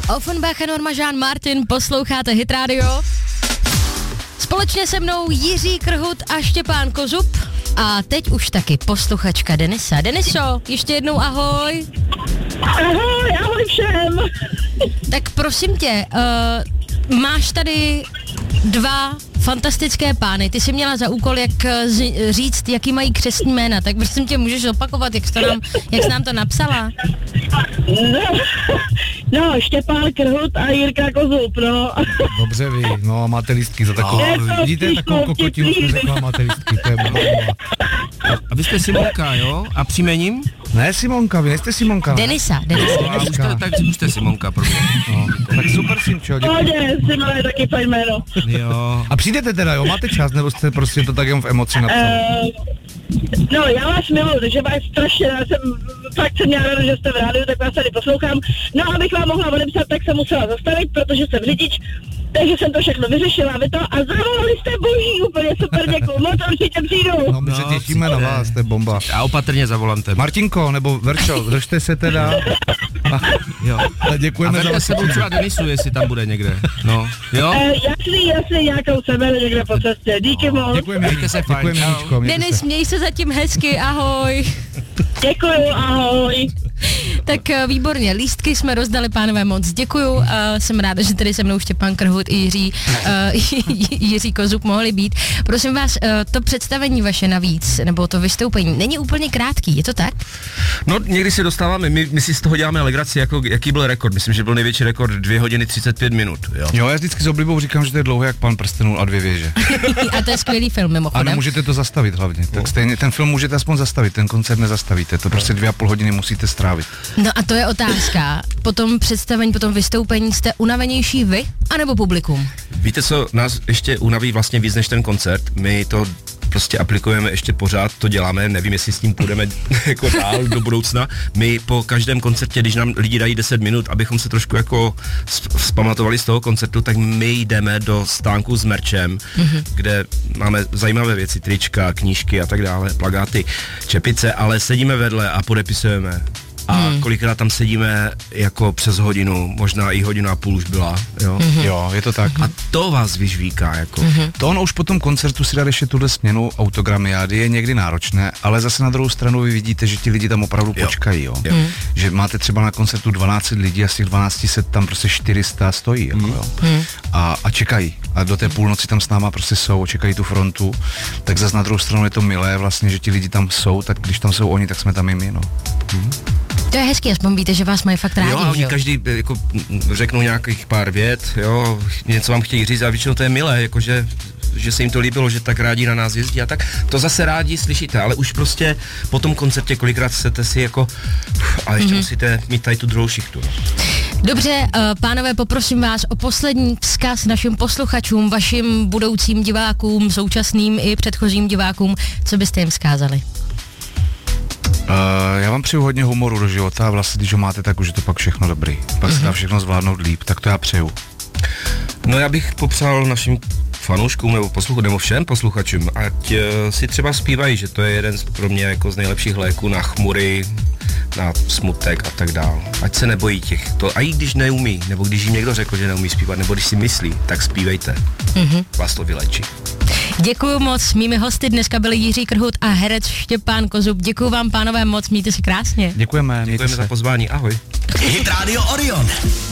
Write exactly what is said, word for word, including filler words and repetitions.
Offenbach a Norma Jean Martin, posloucháte Hit Radio. Společně se mnou Jiří Krhut a Štěpán Kozub. A teď už taky posluchačka Denisa. Deniso, ještě jednou ahoj. Ahoj, ahoj všem. Tak prosím tě, uh, máš tady dva fantastické pány. Ty jsi měla za úkol, jak z- říct, jaký mají křestní jména. Tak prosím tě, můžeš opakovat, jak jsi, nám, jak jsi nám to napsala? No, no, Štěpán Krhut a Jirka Kozub, no. Dobře vy, no a máte lístky za takovou, No, vidíte takovou kokotinu, jste řekla, máte lístky, to je bomba. A vy jste Simonka, jo? A příjmením? Ne Simonka, vy nejste Simonka. Denisa, Denisa. No, a už jste, tak už jste Simonka pro mě. No, tak super Simčo, děkuji. Pohodě, Simon je taky fajn jméno. Jo. A přijdete teda, jo, máte čas, nebo jste prostě to tak jenom v emoci napsali? Uh, no, já vás miluji, takže vás strašně, já jsem, fakt jsem měla ráda, že jste v rádiu, tak vás tady poslouchám. No, abych vám mohla odepsat, tak jsem musela zastavit, protože jsem řidič, takže jsem to všechno vyřešila, vy to, a zavolali jste boží, úplně super, děkuju, moc určitě přijdu. No, my se No, těšíme super. na vás, to je bomba. A opatrně za volantem. Martinko, nebo Verčo, držte se teda. Jo. A A děkujeme za verte vás. sebou třeba Denisu, jestli tam bude někde. No, jo? Uh, jasný, jasný, nějakou sebe někde po cestě, díky moc. Děkujeme, Mějte se fajn, děkujeme, čau. Aničko, mějte Denis, se. měj se zatím hezky, ahoj. Děkuju, ahoj. Tak eh, výborně, lístky jsme rozdali, pánové, moc děkuju. Uh, jsem ráda, že tady se mnou Štěpán Krhut i Jiří, uh, Jiří Kozub mohli být. Prosím vás, uh, to představení vaše navíc, nebo to vystoupení, není úplně krátký, je to tak? No, někdy se dostáváme, my, my si z toho děláme legraci, jako jaký byl rekord. Myslím, že byl největší rekord dvě hodiny třicet pět minut, jo. Jo, já vždycky s oblibou říkám, že to je dlouhé jak Pán prstenů a dvě věže. A to je skvělý film, A mimochodem. nemůžete to zastavit hlavně. Tak stejně ten film můžete aspoň zastavit, ten koncert nezastavíte. To prostě dvě a půl hodiny musíte strávit. No a to je otázka. Po tom představení, po tom vystoupení jste unavenější vy, anebo publikum? Víte, co nás ještě unaví vlastně víc než ten koncert? My to prostě aplikujeme ještě pořád, to děláme, nevím, jestli s tím půjdeme jako dál do budoucna. My po každém koncertě, když nám lidi dají deset minut, abychom se trošku jako vzpamatovali z toho koncertu, tak my jdeme do stánku s merčem, mm-hmm. kde máme zajímavé věci, trička, knížky a tak dále, plakáty, čepice, ale sedíme vedle a podepisujeme. A hmm. kolikrát tam sedíme jako přes hodinu, možná i hodinu a půl už byla, jo. Mm-hmm. Jo, je to tak. A to vás vyžvíká, jako. Mm-hmm. To ono už po tom koncertu si dát ještě tuhle směnu autogramiády je někdy náročné, ale zase na druhou stranu vy vidíte, že ti lidi tam opravdu Jo. počkají, jo. Jo. Mm. Že máte třeba na koncertu dvanáct lidí a z těch dvanácti set tam prostě čtyři sta stojí, jako, Mm. jo. Mm. A, a čekají. A do té půlnoci tam s náma prostě jsou, čekají tu frontu. Tak zase na druhou stranu je to milé vlastně, že ti lidi tam jsou, tak když tam jsou oni, tak jsme tam i my, no. Mm. To je hezký, aspoň víte, že vás mají fakt rádi, Jo, a oni jo? každý jako řeknou nějakých pár vět, jo, něco vám chtějí říct a většinou to je milé, jakože že se jim to líbilo, že tak rádi na nás jezdí a tak, to zase rádi slyšíte, ale už prostě po tom koncertě kolikrát chcete si jako a ještě mm-hmm. musíte mít tady tu druhou šichtu. Dobře, uh, pánové, poprosím vás o poslední vzkaz našim posluchačům, vašim budoucím divákům, současným i předchozím divákům, co byste jim vzkázali? Uh, já vám přeju hodně humoru do života a vlastně, když ho máte, tak už je to pak všechno dobrý. Pak se dá všechno zvládnout líp, tak to já přeju. No já bych popřál našim fanouškům nebo posluchačům, nebo všem posluchačům, ať uh, si třeba zpívají, že to je jeden z, pro mě jako z nejlepších léků na chmury, na smutek a tak dál. Ať se nebojí těch, to, a i když neumí, nebo když jim někdo řekl, že neumí zpívat, nebo když si myslí, tak zpívejte. Mm-hmm. Vás to vylečí. Děkuju moc, mými hosty dneska byli Jiří Krhut a herec Štěpán Kozub. Děkuju vám, pánové, moc, mějte se krásně. Děkujeme, mějte Děkujeme se. za pozvání, ahoj. Hit Radio Orion.